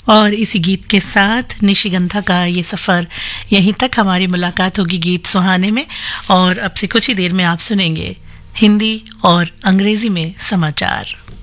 और इसी गीत के साथ निशिगंधा का ये सफ़र, यहीं तक हमारी मुलाकात होगी गीत सुहाने में। और अब से कुछ ही देर में आप सुनेंगे हिंदी और अंग्रेजी में समाचार।